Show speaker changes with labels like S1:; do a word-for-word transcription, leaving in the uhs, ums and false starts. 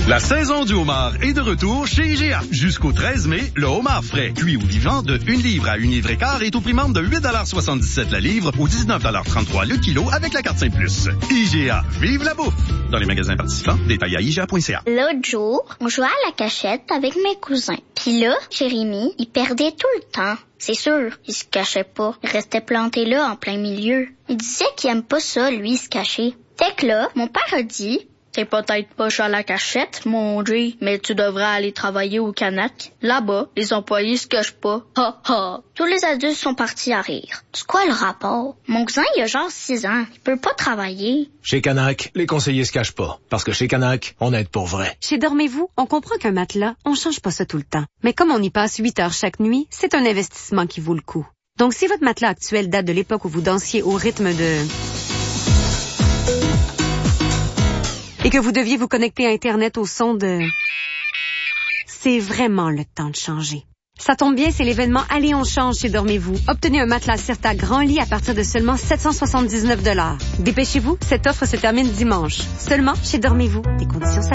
S1: La saison du homard est de retour chez I G A. Jusqu'au treize mai, le homard frais, cuit ou vivant de une livre à une livre et quart est au prix membre de huit soixante-dix-sept la livre ou dix-neuf trente-trois le kilo avec la carte Saint Plus. I G A, vive la bouffe! Dans les magasins participants, détails à I G A point C A.
S2: L'autre jour, on jouait à la cachette avec mes cousins. Puis là, Jérémy, il perdait tout le temps. C'est sûr, il se cachait pas. Il restait planté là, en plein milieu. Il disait qu'il aime pas ça, lui, se cacher. Fait que là, mon père a dit... C'est peut-être pas à la cachette, mon Dieu, mais tu devrais aller travailler au Canac. Là-bas, les employés se cachent pas. Ha ha. Tous les adultes sont partis à rire. C'est quoi le rapport? Mon cousin, il a genre six ans. Il peut pas travailler.
S3: Chez Canac, les conseillers se cachent pas. Parce que chez Canac, on aide pour vrai.
S4: Chez Dormez-vous, on comprend qu'un matelas, on change pas ça tout le temps. Mais comme on y passe huit heures chaque nuit, c'est un investissement qui vaut le coup. Donc si votre matelas actuel date de l'époque où vous dansiez au rythme de... et que vous deviez vous connecter à Internet au son de... C'est vraiment le temps de changer. Ça tombe bien, c'est l'événement Allez, on change chez Dormez-vous. Obtenez un matelas Certa grand lit à partir de seulement sept cent soixante-dix-neuf dollars. Dépêchez-vous, cette offre se termine dimanche. Seulement chez Dormez-vous. Des conditions